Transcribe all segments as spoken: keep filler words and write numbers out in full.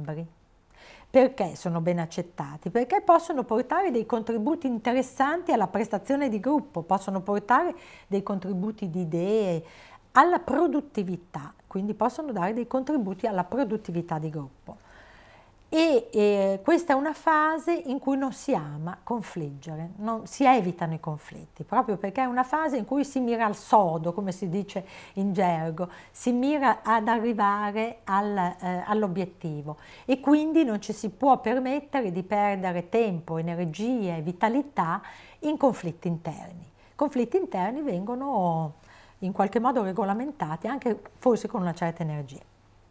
membri. Perché sono ben accettati? Perché possono portare dei contributi interessanti alla prestazione di gruppo, possono portare dei contributi di idee, alla produttività, quindi possono dare dei contributi alla produttività di gruppo. E eh, questa è una fase in cui non si ama confliggere, non, si evitano i conflitti, proprio perché è una fase in cui si mira al sodo, come si dice in gergo, si mira ad arrivare al, eh, all'obiettivo, e quindi non ci si può permettere di perdere tempo, energie, vitalità in conflitti interni. I conflitti interni vengono in qualche modo regolamentati, anche forse con una certa energia.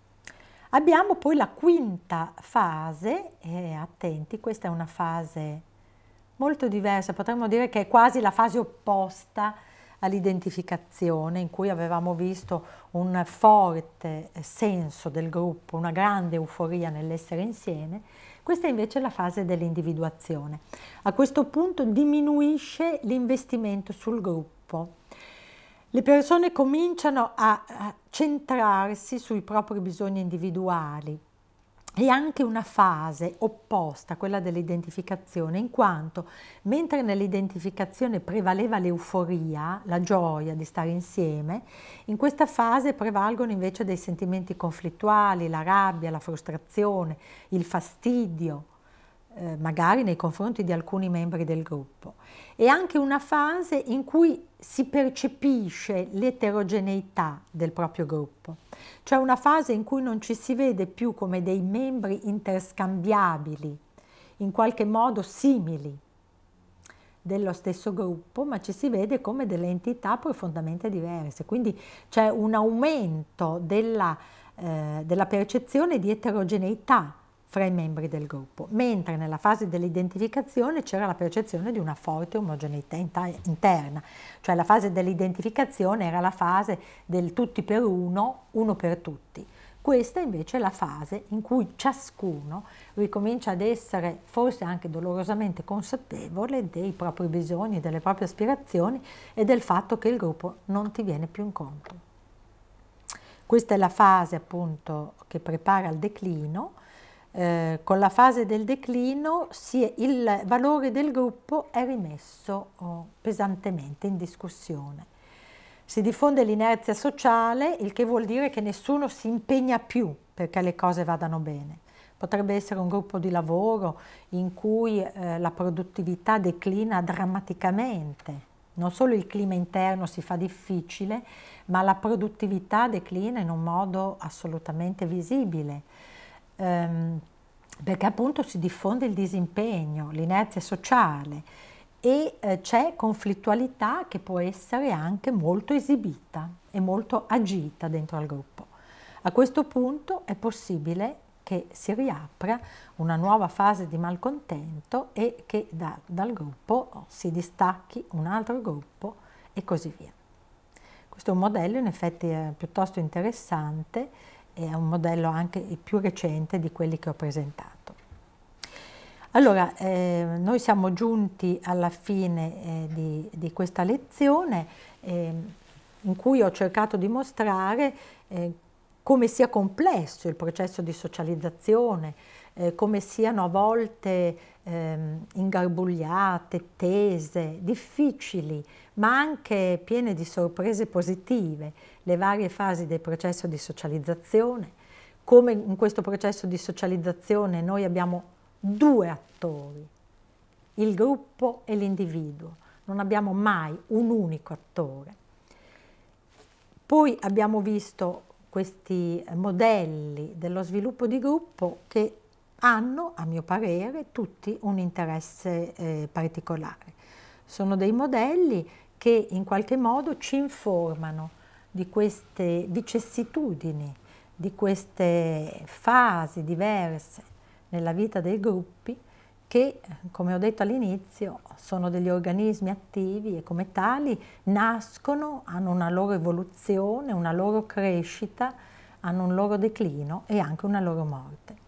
Abbiamo poi la quinta fase, e attenti, questa è una fase molto diversa, potremmo dire che è quasi la fase opposta all'identificazione, in cui avevamo visto un forte senso del gruppo, una grande euforia nell'essere insieme. Questa è invece la fase dell'individuazione. A questo punto diminuisce l'investimento sul gruppo. Le persone cominciano a centrarsi sui propri bisogni individuali. È anche una fase opposta a quella dell'identificazione, in quanto mentre nell'identificazione prevaleva l'euforia, la gioia di stare insieme, in questa fase prevalgono invece dei sentimenti conflittuali, la rabbia, la frustrazione, il fastidio, eh, magari nei confronti di alcuni membri del gruppo. È anche una fase in cui si percepisce l'eterogeneità del proprio gruppo, cioè una fase in cui non ci si vede più come dei membri interscambiabili, in qualche modo simili dello stesso gruppo, ma ci si vede come delle entità profondamente diverse. Quindi c'è un aumento della, eh, della percezione di eterogeneità fra i membri del gruppo, mentre nella fase dell'identificazione c'era la percezione di una forte omogeneità interna, cioè la fase dell'identificazione era la fase del tutti per uno, uno per tutti. Questa invece è la fase in cui ciascuno ricomincia ad essere forse anche dolorosamente consapevole dei propri bisogni, delle proprie aspirazioni e del fatto che il gruppo non ti viene più incontro. Questa è la fase appunto che prepara il declino. Eh, con la fase del declino si, il valore del gruppo è rimesso oh, pesantemente in discussione. Si diffonde l'inerzia sociale, il che vuol dire che nessuno si impegna più perché le cose vadano bene. Potrebbe essere un gruppo di lavoro in cui eh, la produttività declina drammaticamente. Non solo il clima interno si fa difficile, ma la produttività declina in un modo assolutamente visibile. Um, perché appunto si diffonde il disimpegno, l'inerzia sociale e eh, c'è conflittualità che può essere anche molto esibita e molto agita dentro al gruppo. A questo punto è possibile che si riapra una nuova fase di malcontento e che da, dal gruppo si distacchi un altro gruppo e così via. Questo è un modello in effetti è piuttosto interessante, è un modello anche il più recente di quelli che ho presentato. Allora, eh, noi siamo giunti alla fine eh, di, di questa lezione eh, in cui ho cercato di mostrare eh, come sia complesso il processo di socializzazione, eh, come siano a volte eh, ingarbugliate, tese, difficili, ma anche piene di sorprese positive le varie fasi del processo di socializzazione, come in questo processo di socializzazione noi abbiamo due attori, il gruppo e l'individuo, non abbiamo mai un unico attore. Poi abbiamo visto questi modelli dello sviluppo di gruppo che hanno, a mio parere, tutti un interesse eh, particolare. Sono dei modelli che in qualche modo ci informano di queste vicissitudini, di queste fasi diverse nella vita dei gruppi che, come ho detto all'inizio, sono degli organismi attivi e come tali nascono, hanno una loro evoluzione, una loro crescita, hanno un loro declino e anche una loro morte.